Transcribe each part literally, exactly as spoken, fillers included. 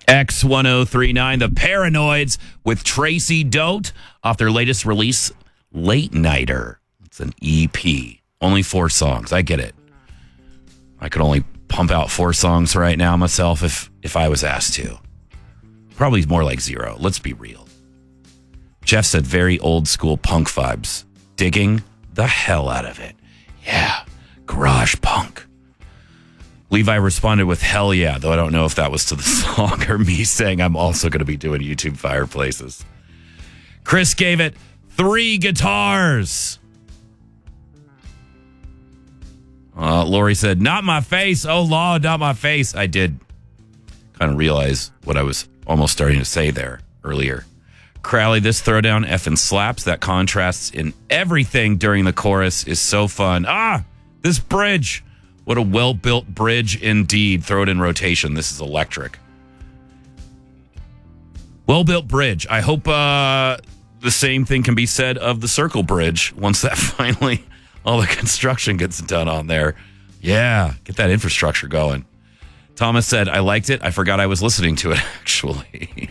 X ten thirty-nine, The Paranoids with Tracy Dote off their latest release, Late Nighter. It's an E P. Only four songs. I get it. I could only pump out four songs right now myself if, if I was asked to. Probably more like zero. Let's be real. Jeff said very old school punk vibes. Digging the hell out of it. Yeah. Garage punk. Levi responded with hell yeah, though I don't know if that was to the song or me saying I'm also going to be doing YouTube fireplaces. Chris gave it three guitars. Uh, Lori said, not my face. Oh, Lord, not my face. I did kind of realize what I was almost starting to say there earlier. Crowley, this throwdown effing slaps. That contrasts in everything during the chorus is so fun. Ah, this bridge. What a well-built bridge indeed. Throw it in rotation. This is electric. Well-built bridge. I hope uh, the same thing can be said of the Circle Bridge once that finally, all the construction gets done on there. Yeah, get that infrastructure going. Thomas said, I liked it. I forgot I was listening to it, actually.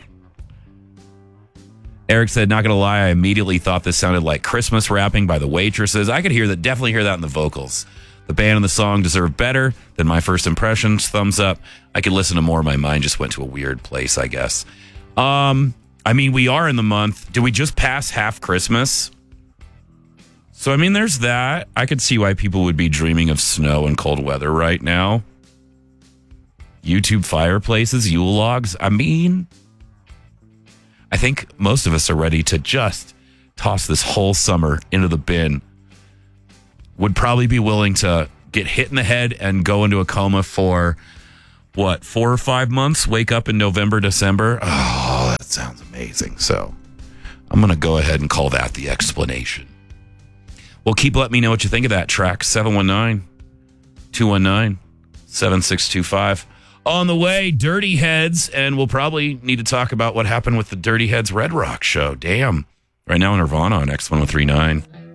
Eric said, not going to lie, I immediately thought this sounded like Christmas rapping by the Waitresses. I could hear that, definitely hear that in the vocals. The band and the song deserve better than my first impressions. Thumbs up. I could listen to more. My mind just went to a weird place, I guess. Um, I mean, we are in the month. Did we just pass half Christmas? So, I mean, there's that. I could see why people would be dreaming of snow and cold weather right now. YouTube fireplaces, Yule logs. I mean, I think most of us are ready to just toss this whole summer into the bin. Would probably be willing to get hit in the head and go into a coma for, what, four or five months? Wake up in November, December? Oh, that sounds amazing. So I'm going to go ahead and call that the explanation. Well, keep letting me know what you think of that track. seven one nine, two one nine, seven six two five. On the way, Dirty Heads, and we'll probably need to talk about what happened with the Dirty Heads Red Rock show. Damn. Right now, Nirvana on X ten thirty-nine.